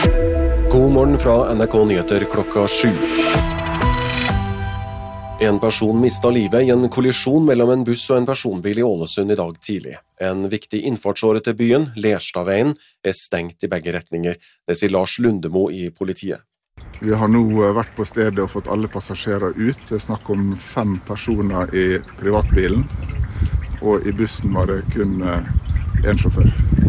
God morgen fra NRK Nyheter klokka 7. En person mistet livet i en kollisjon mellom en buss og en personbil i Ålesund i dag tidlig. En viktig innfartsåre til byen, Lerstadveien, stengt i begge retninger. Det sier Lars Lundemo i politiet. Vi har nå vært på stedet og fått alle passasjerer ut. Det er snakk om 5 personer i privatbilen, og i bussen var det kun en sjåfør.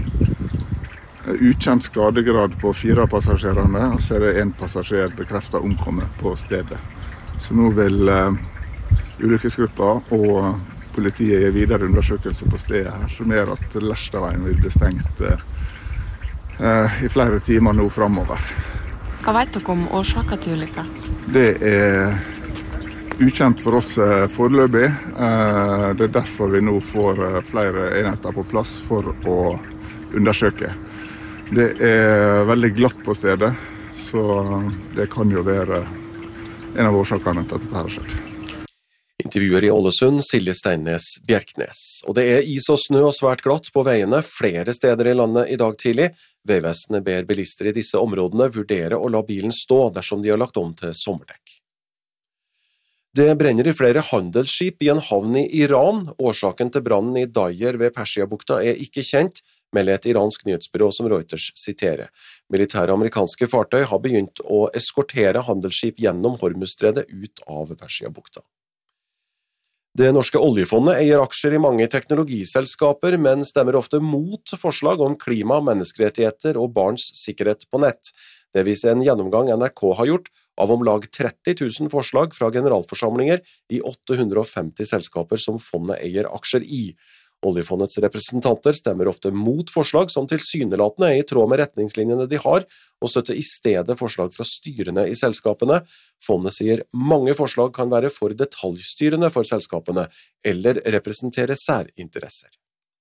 Ukjent skadegrad på 4 av passasjerene, og så er det en passasjer bekreftet omkommet på stedet. Så nå vil ulykkesgruppa og politiet gi videre undersøkelse på stedet her, som gjør at Lerstadveien vil bli stengt i flere timer nå fremover. Hva vet dere om årsaker til ulykka? Det er ukjent for oss foreløpig. Det er derfor vi nå får flere enheter på plass for å undersøke. Det er veldig glatt på stedet, så det kan jo være en av årsakene til at dette har skjedd. Intervjuer i Ålesund, Silje Steinnes Bjerknes. Og det er is og snø og svært glatt på veiene flere steder i landet i dag tidlig. Veivesenet ber bilister i disse områdene vurdere å la bilen stå dersom de har lagt om til sommerdekk. Det brenner i flere handelsskip i en havn i Iran. Årsaken til brannen i Dayr ved Persiabukta er ikke kjent, melder et iransk nyhetsbyrå som Reuters siterer. Militære amerikanske fartøy har begynt å eskortere handelsskip gjennom Hormuzstredet ut av Persiabukta. Det norske oljefondet eier aksjer i mange teknologiselskaper, men stemmer ofte mot forslag om klima, menneskerettigheter og barns sikkerhet på nett. Det viser en gjennomgang NRK har gjort av om lag 30 000 forslag fra generalforsamlinger i 850 selskaper som fondet eier aksjer i. Oljefondets representanter stemmer ofte mot forslag som tilsynelatende er i tråd med retningslinjene de har, og støtter i stedet forslag fra styrene i selskapene. Fondet sier mange forslag kan være for detaljstyrende for selskapene, eller representere særinteresser.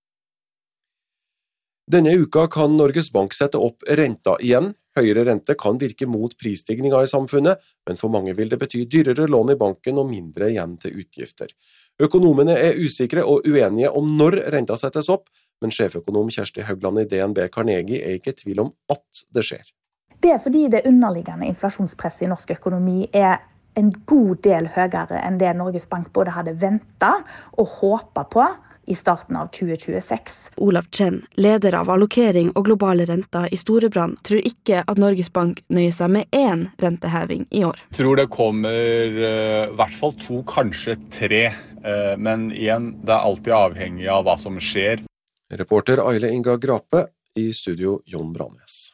Denne uka kan Norges Bank sette opp renta igjen. Høyere rente kan virke mot prisstigninga i samfunnet, men for mange vil det bety dyrere lån i banken og mindre igjen til utgifter. Økonomene er usikre og uenige om når renta settes opp, men sjeføkonom Kjersti Haugland i DNB Carnegie er ikke i tvil om at det skjer. Det er fordi det underliggende inflasjonspresset i norsk økonomi er en god del høyere enn det Norges Bank både hadde ventet og håpet på i starten av 2026. Olav Chen, leder av allokering og globale renter i Storebrand, tror ikke at Norges Bank nøyer seg med 1 renteheving i år. Jeg tror det kommer i hvert fall 2, kanskje 3, men igjen, det er alltid avhengig av hva som skjer. Reporter Aile Inga Grape, i studio Jon Brannes.